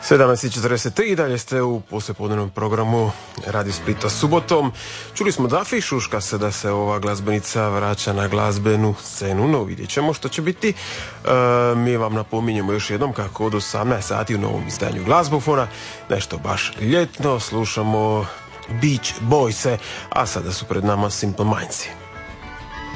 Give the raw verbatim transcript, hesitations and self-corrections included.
sedamnaest i četrdeset tri, dalje ste u poslijepodnevnom programu Radio Splita subotom. Čuli smo da šuška se da se ova glazbenica vraća na glazbenu scenu, no vidjet ćemo što će biti. E, mi vam napominjemo još jednom kako od osamnaest sati u novom izdanju Glazbofona, nešto baš ljetno, slušamo Beach Boyse, a sada su pred nama Simple Minds.